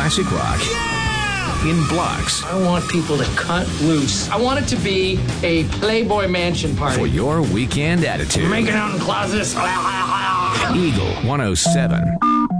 classic rock in blocks. I want people to cut loose. I want it to be a Playboy Mansion party. For your weekend attitude. Making out in closets. Eagle 107.